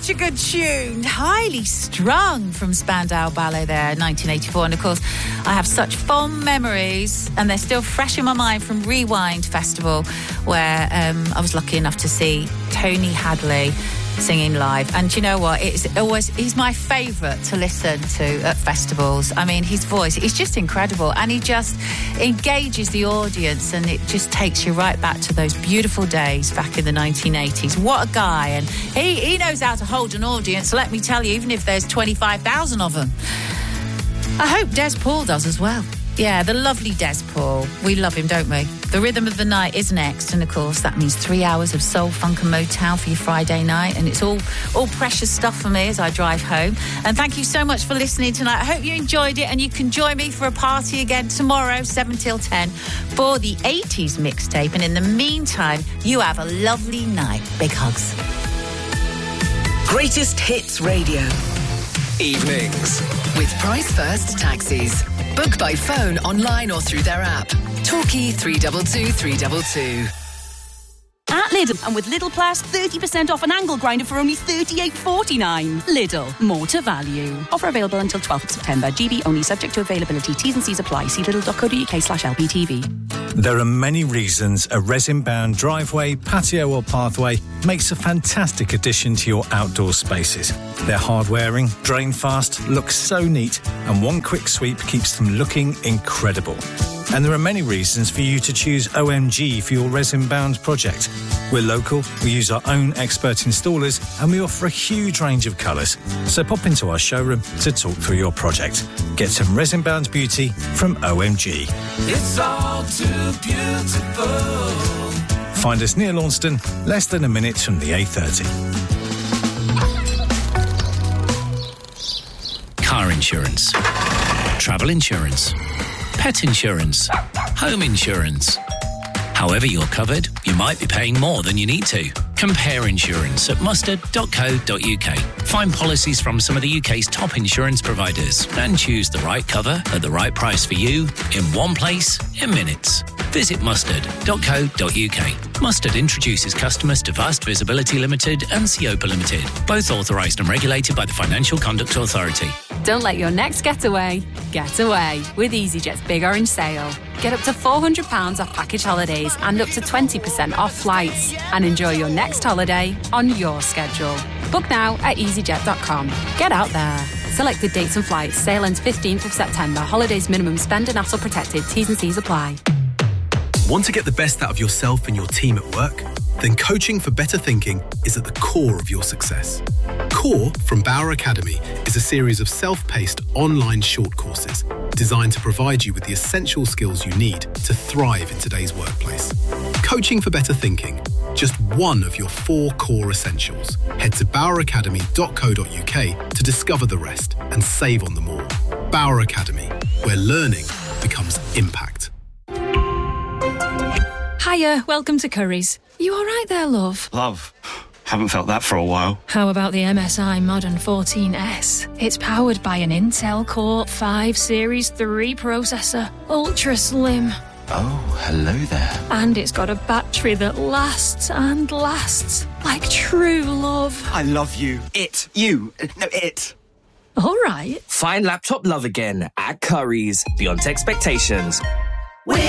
such a good tune. Highly Strung from Spandau Ballet there, 1984. And of course, I have such fond memories, and they're still fresh in my mind, from Rewind Festival, where I was lucky enough to see Tony Hadley singing live. And you know what? He's my favourite to listen to at festivals. I mean, his voice is just incredible, and he just engages the audience, and it just takes you right back to those beautiful days back in the 1980s. What a guy. And he knows how to hold an audience, let me tell you, even if there's 25,000 of them. I hope Des Paul does as well. Yeah, the lovely Des Paul. We love him, don't we? The Rhythm of the Night is next, and of course that means 3 hours of soul, funk and Motown for your Friday night, and it's all precious stuff for me as I drive home. And thank you so much for listening tonight. I hope you enjoyed it, and you can join me for a party again tomorrow, 7 till 10, for the 80s mixtape. And in the meantime, you have a lovely night. Big hugs. Greatest Hits Radio. Evenings. With Price First Taxis. Book by phone, online or through their app. Torquay 322 322. At Lidl, and with Lidl Plus, 30% off an angle grinder for only $38.49. Lidl, more to value. Offer available until 12th of September. GB only, subject to availability. T's and C's apply. See lidl.co.uk/LPTV. There are many reasons a resin-bound driveway, patio or pathway makes a fantastic addition to your outdoor spaces. They're hard-wearing, drain fast, look so neat, and one quick sweep keeps them looking incredible. And there are many reasons for you to choose OMG for your resin-bound project. We're local, we use our own expert installers, and we offer a huge range of colours. So pop into our showroom to talk through your project. Get some resin-bound beauty from OMG. It's all too beautiful. Find us near Launceston, less than a minute from the A30. Car insurance, travel insurance, pet insurance, home insurance. However you're covered, you might be paying more than you need to. Compare insurance at mustard.co.uk. Find policies from some of the UK's top insurance providers and choose the right cover at the right price for you in one place in minutes. Visit mustard.co.uk. Mustard introduces customers to Vast Visibility Limited and Seopa Limited, both authorised and regulated by the Financial Conduct Authority. Don't let your next getaway get away with EasyJet's Big Orange Sale. Get up to £400 off package holidays and up to 20% off flights, and enjoy your next holiday on your schedule. Book now at easyjet.com. Get out there. Selected dates and flights. Sale ends 15th of September. Holidays minimum spend and hassle protected. T's and C's apply. Want to get the best out of yourself and your team at work? Then Coaching for Better Thinking is at the core of your success. Core from Bauer Academy is a series of self-paced online short courses designed to provide you with the essential skills you need to thrive in today's workplace. Coaching for Better Thinking, just one of your 4 core essentials. Head to boweracademy.co.uk to discover the rest and save on them all. Bauer Academy, where learning becomes impact. Hiya, welcome to Currys. You all right there, love? Love, haven't felt that for a while. How about the MSI Modern 14S? It's powered by an Intel Core 5 Series 3 processor, ultra slim. Oh, hello there. And it's got a battery that lasts and lasts, like true love. I love you. It. All right. Find laptop love again at Currys. Beyond expectations.